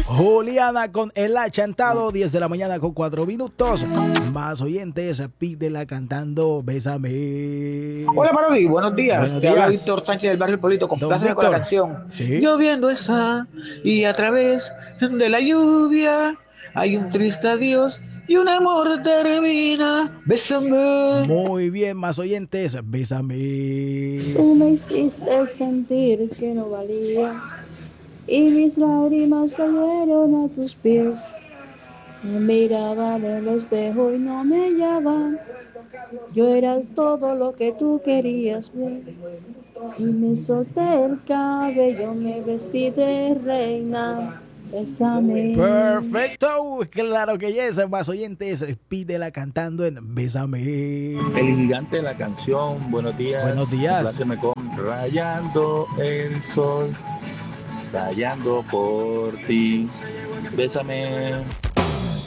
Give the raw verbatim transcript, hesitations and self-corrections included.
Juliana con el achantado, diez de la mañana con cuatro minutos. Más oyentes, pídela cantando Bésame. Hola Parodi, buenos días. Buenos Te habla días, Víctor Sánchez del Barrio Polito. don Compláceme con la Víctor. canción. Sí. Lloviendo está y a través de la lluvia hay un triste adiós y un amor termina. Bésame. Muy bien, más oyentes, Bésame. Tú me hiciste sentir que no valía y mis lágrimas cayeron a tus pies. Me miraba en el espejo y no me hallaban. Yo era todo lo que tú querías ver. Y me solté el cabello, me vestí de reina. Bésame. Perfecto, claro que yes, más oyentes, pídela cantando en Bésame. El gigante de la canción, buenos días. Buenos días. Compláceme con Rayando el sol, rayando por ti. Bésame.